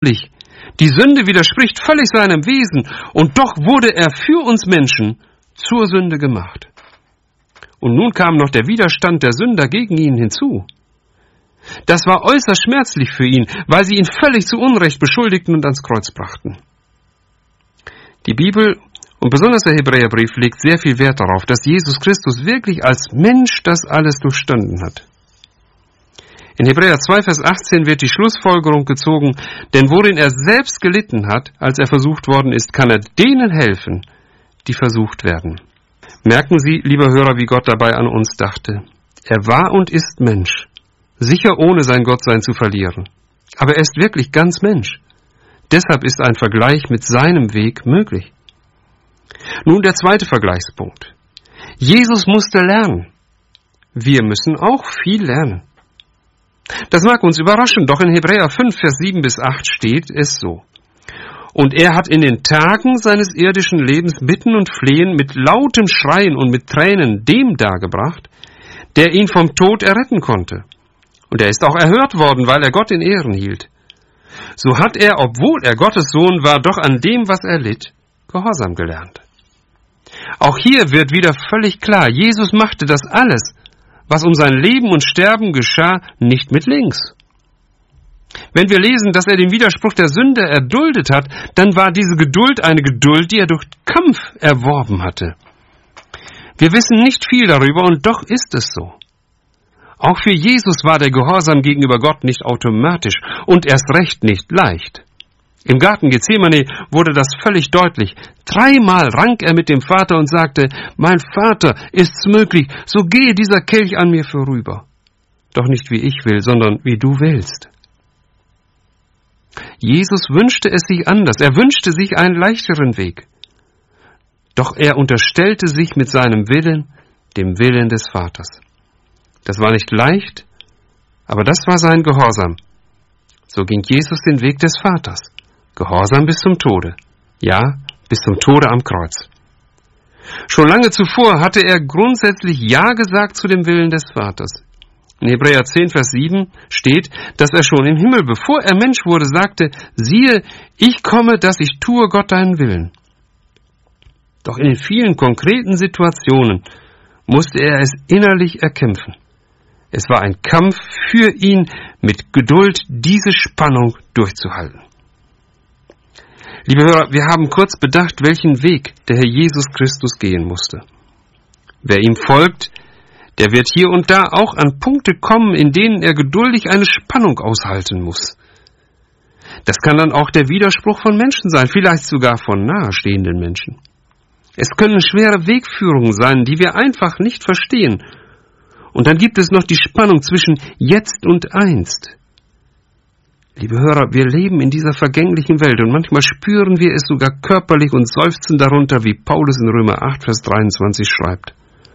schmerzlich. Die Sünde widerspricht völlig seinem Wesen, und doch wurde er für uns Menschen zur Sünde gemacht. Und nun kam noch der Widerstand der Sünder gegen ihn hinzu. Das war äußerst schmerzlich für ihn, weil sie ihn völlig zu Unrecht beschuldigten und ans Kreuz brachten. Die Bibel und besonders der Hebräerbrief legt sehr viel Wert darauf, dass Jesus Christus wirklich als Mensch das alles durchstanden hat. In Hebräer 2, Vers 18 wird die Schlussfolgerung gezogen, denn worin er selbst gelitten hat, als er versucht worden ist, kann er denen helfen, die versucht werden. Merken Sie, lieber Hörer, wie Gott dabei an uns dachte. Er war und ist Mensch, sicher ohne sein Gottsein zu verlieren. Aber er ist wirklich ganz Mensch. Deshalb ist ein Vergleich mit seinem Weg möglich. Nun der zweite Vergleichspunkt. Jesus musste lernen. Wir müssen auch viel lernen. Das mag uns überraschen, doch in Hebräer 5, Vers 7 bis 8 steht es so. Und er hat in den Tagen seines irdischen Lebens Bitten und Flehen mit lautem Schreien und mit Tränen dem dargebracht, der ihn vom Tod erretten konnte. Und er ist auch erhört worden, weil er Gott in Ehren hielt. So hat er, obwohl er Gottes Sohn war, doch an dem, was er litt, Gehorsam gelernt. Auch hier wird wieder völlig klar, Jesus machte das alles, was um sein Leben und Sterben geschah, nicht mit links. Wenn wir lesen, dass er den Widerspruch der Sünde erduldet hat, dann war diese Geduld eine Geduld, die er durch Kampf erworben hatte. Wir wissen nicht viel darüber, und doch ist es so. Auch für Jesus war der Gehorsam gegenüber Gott nicht automatisch und erst recht nicht leicht. Im Garten Gethsemane wurde das völlig deutlich. 3-mal rang er mit dem Vater und sagte, mein Vater, ist's möglich, so gehe dieser Kelch an mir vorüber. Doch nicht wie ich will, sondern wie du willst. Jesus wünschte es sich anders, er wünschte sich einen leichteren Weg. Doch er unterstellte sich mit seinem Willen dem Willen des Vaters. Das war nicht leicht, aber das war sein Gehorsam. So ging Jesus den Weg des Vaters. Gehorsam bis zum Tode. Ja, bis zum Tode am Kreuz. Schon lange zuvor hatte er grundsätzlich Ja gesagt zu dem Willen des Vaters. In Hebräer 10, Vers 7 steht, dass er schon im Himmel, bevor er Mensch wurde, sagte, siehe, ich komme, dass ich tue Gott deinen Willen. Doch in den vielen konkreten Situationen musste er es innerlich erkämpfen. Es war ein Kampf für ihn, mit Geduld diese Spannung durchzuhalten. Liebe Hörer, wir haben kurz bedacht, welchen Weg der Herr Jesus Christus gehen musste. Wer ihm folgt, der wird hier und da auch an Punkte kommen, in denen er geduldig eine Spannung aushalten muss. Das kann dann auch der Widerspruch von Menschen sein, vielleicht sogar von nahestehenden Menschen. Es können schwere Wegführungen sein, die wir einfach nicht verstehen. Und dann gibt es noch die Spannung zwischen jetzt und einst. Liebe Hörer, wir leben in dieser vergänglichen Welt und manchmal spüren wir es sogar körperlich und seufzen darunter, wie Paulus in Römer 8, Vers 23 schreibt.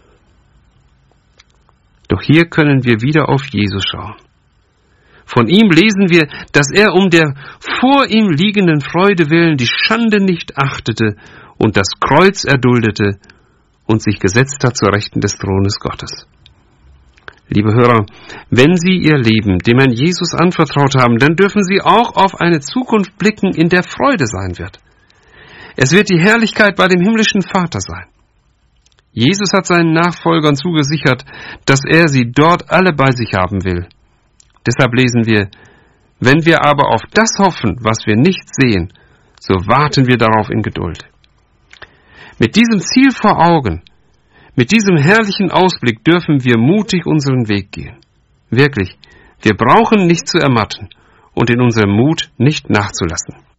Doch hier können wir wieder auf Jesus schauen. Von ihm lesen wir, dass er um der vor ihm liegenden Freude willen die Schande nicht achtete und das Kreuz erduldete und sich gesetzt hat zur Rechten des Thrones Gottes. Liebe Hörer, wenn Sie Ihr Leben dem Herrn Jesus anvertraut haben, dann dürfen Sie auch auf eine Zukunft blicken, in der Freude sein wird. Es wird die Herrlichkeit bei dem himmlischen Vater sein. Jesus hat seinen Nachfolgern zugesichert, dass er sie dort alle bei sich haben will. Deshalb lesen wir, wenn wir aber auf das hoffen, was wir nicht sehen, so warten wir darauf in Geduld. Mit diesem Ziel vor Augen, mit diesem herrlichen Ausblick dürfen wir mutig unseren Weg gehen. Wirklich, wir brauchen nicht zu ermatten und in unserem Mut nicht nachzulassen.